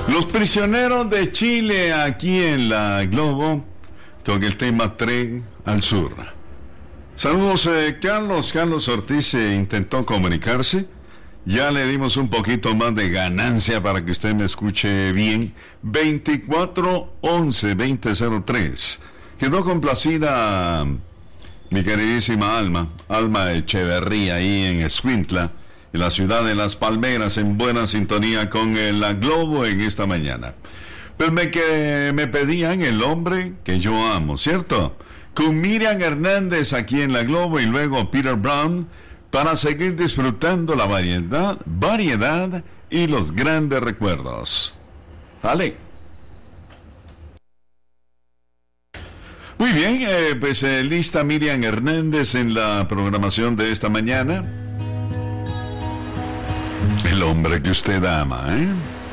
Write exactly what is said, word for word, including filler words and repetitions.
Los prisioneros de Chile aquí en la Globo con el tema Tren al Sur. Saludos, eh, Carlos. Carlos Ortiz eh, intentó comunicarse. Ya le dimos un poquito más de ganancia para que usted me escuche bien. veinticuatro once veinte cero tres. Quedó complacida mi queridísima Alma, Alma Echeverría, ahí en Escuintla, en la ciudad de Las Palmeras, en buena sintonía con el, la Globo en esta mañana. Pues me, que, me pedían El Hombre que Yo Amo, ¿cierto? Con Miriam Hernández aquí en la Globo y luego Peter Brown, para seguir disfrutando la variedad, variedad y los grandes recuerdos. ¿Vale? Muy bien, eh, pues eh, lista Miriam Hernández en la programación de esta mañana. El hombre que usted ama, ¿eh?